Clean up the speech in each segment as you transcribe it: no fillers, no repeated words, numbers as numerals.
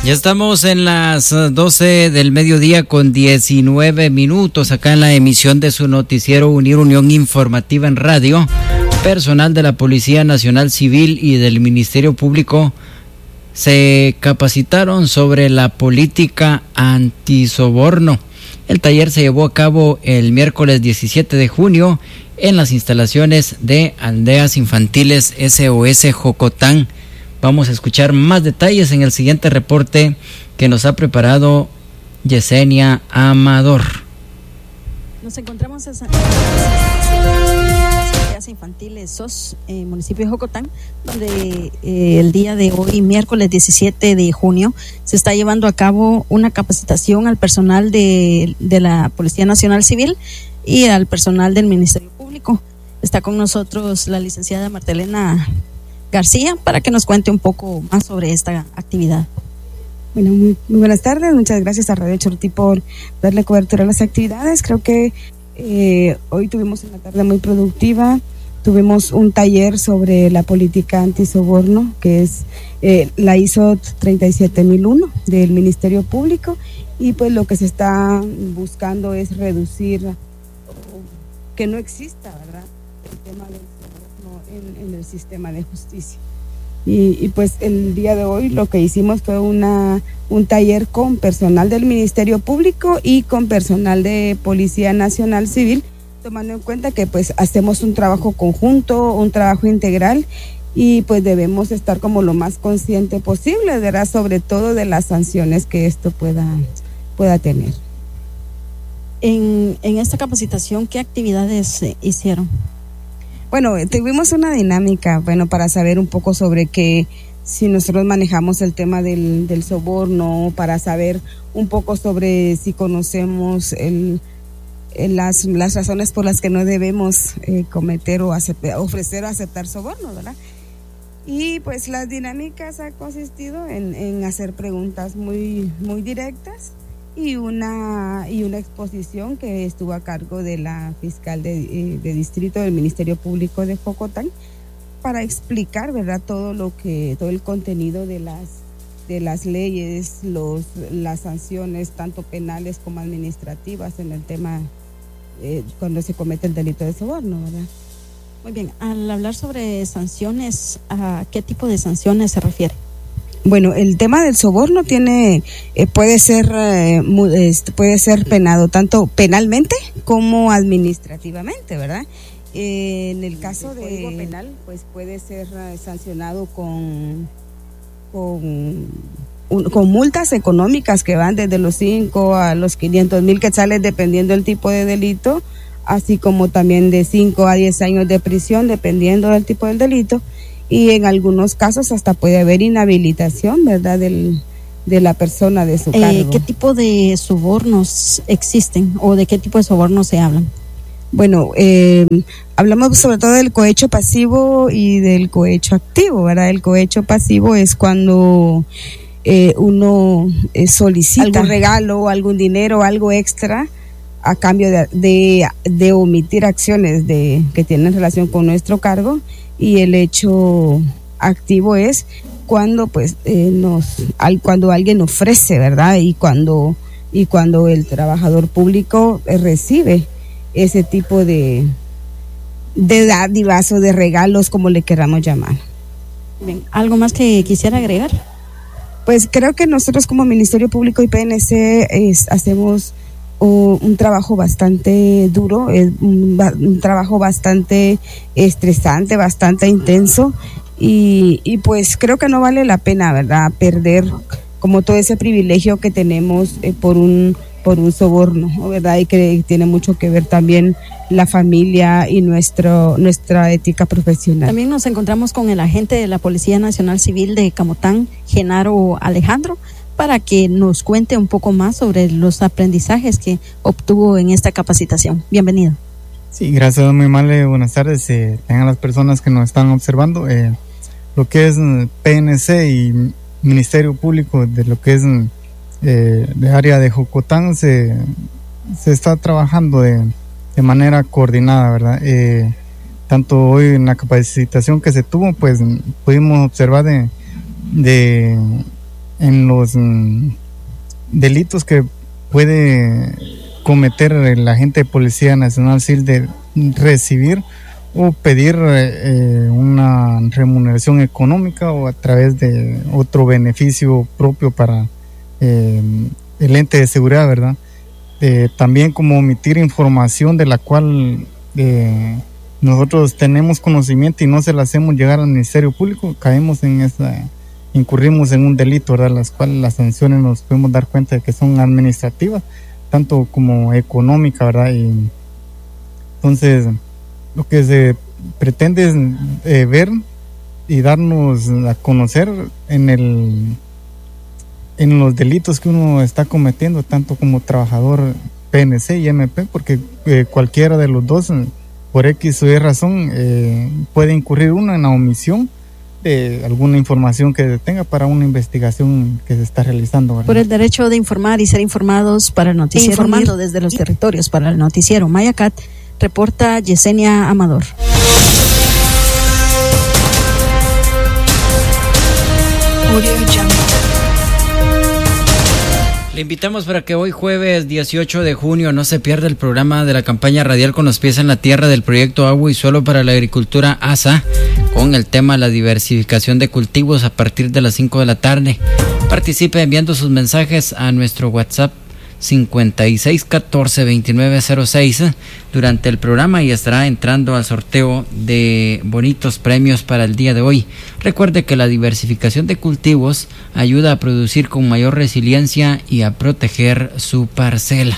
Ya estamos en las 12 del mediodía con 19 minutos acá en la emisión de su noticiero Unir Unión Informativa en Radio. Personal de la Policía Nacional Civil y del Ministerio Público se capacitaron sobre la política antisoborno. El taller se llevó a cabo el miércoles 17 de junio en las instalaciones de Aldeas Infantiles SOS Jocotán. Vamos a escuchar más detalles en el siguiente reporte que nos ha preparado Yesenia Amador. Nos encontramos en las Aldeas Infantiles SOS, municipio de Jocotán, donde el día de hoy, miércoles 17 de junio, se está llevando a cabo una capacitación al personal de la Policía Nacional Civil y al personal del Ministerio Público. Está con nosotros la licenciada Martelena García para que nos cuente un poco más sobre esta actividad. Bueno, muy buenas tardes, muchas gracias a Radio Chortí por darle cobertura a las actividades. Creo que hoy tuvimos una tarde muy productiva, tuvimos un taller sobre la política antisoborno, que es la ISO 37001 del Ministerio Público, y pues lo que se está buscando es reducir, que no exista, ¿verdad?, el tema del en el sistema de justicia. Y pues el día de hoy lo que hicimos fue un taller con personal del Ministerio Público y con personal de Policía Nacional Civil, tomando en cuenta que pues hacemos un trabajo conjunto, un trabajo integral, y pues debemos estar como lo más consciente posible, ¿verdad?, sobre todo de las sanciones que esto pueda tener. En esta capacitación, ¿qué actividades hicieron? Bueno, tuvimos una dinámica, para saber un poco sobre que si nosotros manejamos el tema del soborno, para saber un poco sobre si conocemos las razones por las que no debemos cometer o ofrecer o aceptar soborno, ¿verdad? Y pues las dinámicas han consistido en hacer preguntas muy, muy directas, y una exposición que estuvo a cargo de la fiscal de distrito del Ministerio Público de Jocotán para explicar, ¿verdad?, todo el contenido de las leyes, las sanciones tanto penales como administrativas en el tema cuando se comete el delito de soborno, ¿verdad? Muy bien, al hablar sobre sanciones, ¿a qué tipo de sanciones se refiere? Bueno, el tema del soborno puede ser penado tanto penalmente como administrativamente, ¿verdad? En el caso del Código Penal, pues puede ser sancionado con multas económicas que van desde los 5 a los 500,000 quetzales dependiendo del tipo de delito, así como también de 5 a 10 años de prisión dependiendo del tipo del delito. Y en algunos casos hasta puede haber inhabilitación, ¿verdad?, de la persona de su cargo. ¿Qué tipo de sobornos existen o de qué tipo de sobornos se hablan? Bueno, hablamos sobre todo del cohecho pasivo y del cohecho activo, ¿verdad? El cohecho pasivo es cuando uno solicita algún regalo, algún dinero, algo extra a cambio de omitir acciones que tienen relación con nuestro cargo. Y el hecho activo es cuando pues cuando alguien ofrece, ¿verdad? Y cuando el trabajador público recibe ese tipo de dádivas o de regalos, como le queramos llamar. Bien, ¿algo más que quisiera agregar? Pues creo que nosotros como Ministerio Público y PNC hacemos un trabajo bastante duro, un trabajo bastante estresante, bastante intenso, y pues creo que no vale la pena, ¿verdad?, perder como todo ese privilegio que tenemos por un soborno, ¿verdad? Y que tiene mucho que ver también la familia y nuestra ética profesional. También nos encontramos con el agente de la Policía Nacional Civil de Camotán, Genaro Alejandro, para que nos cuente un poco más sobre los aprendizajes que obtuvo en esta capacitación. Bienvenido. Sí, gracias, muy amable. Buenas tardes. Tengan las personas que nos están observando. Lo que es PNC y Ministerio Público de lo que es de área de Jocotán se está trabajando de manera coordinada, ¿verdad? Tanto hoy en la capacitación que se tuvo, pues pudimos observar de los delitos que puede cometer el agente de Policía Nacional Civil de recibir o pedir una remuneración económica o a través de otro beneficio propio para el ente de seguridad, ¿verdad? También como omitir información de la cual nosotros tenemos conocimiento y no se la hacemos llegar al Ministerio Público, incurrimos en un delito, ¿verdad? Las cuales las sanciones nos podemos dar cuenta de que son administrativas, tanto como económicas, ¿verdad? Y entonces lo que se pretende es ver y darnos a conocer en los delitos que uno está cometiendo, tanto como trabajador PNC y MP, porque cualquiera de los dos, por X o Y razón, puede incurrir uno en la omisión de alguna información que tenga para una investigación que se está realizando, ¿verdad? Por el derecho de informar y ser informados para el noticiero. Informando desde los territorios para el noticiero Mayacat, reporta Yesenia Amador. Le invitamos para que hoy jueves 18 de junio no se pierda el programa de la campaña radial Con los pies en la tierra del proyecto Agua y Suelo para la Agricultura ASA, con el tema la diversificación de cultivos a partir de las 5 de la tarde. Participe enviando sus mensajes a nuestro WhatsApp 5614-2906 durante el programa y estará entrando al sorteo de bonitos premios para el día de hoy. Recuerde que la diversificación de cultivos ayuda a producir con mayor resiliencia y a proteger su parcela.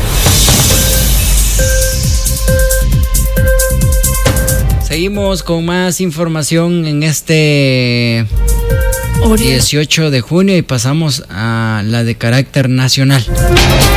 Seguimos con más información en este 18 de junio y pasamos a la de carácter nacional.